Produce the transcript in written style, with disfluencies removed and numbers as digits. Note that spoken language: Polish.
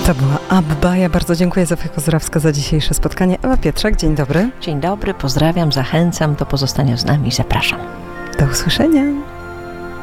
To była Abba. Ja bardzo dziękuję Zofia Kozłowska za dzisiejsze spotkanie. Ewa Pietrzak, dzień dobry. Dzień dobry, pozdrawiam, zachęcam do pozostania z nami, zapraszam. Do usłyszenia.